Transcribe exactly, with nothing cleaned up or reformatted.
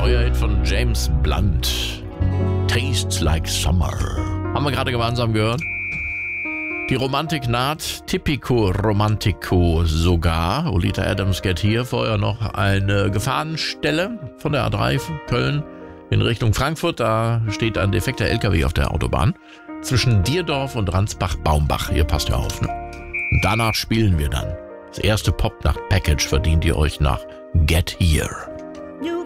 neuer Hit von James Blunt. Tastes like summer. Haben wir gerade gemeinsam gehört. Die Romantik naht, Tipico Romantico sogar. Olita Adams Get Here, vorher noch eine Gefahrenstelle von der A drei Köln in Richtung Frankfurt. Da steht ein defekter L K W auf der Autobahn. Zwischen Dierdorf und Ransbach-Baumbach. Ihr passt ja auf, ne? Und danach spielen wir dann. Das erste Popnacht-Package verdient ihr euch nach Get Here. You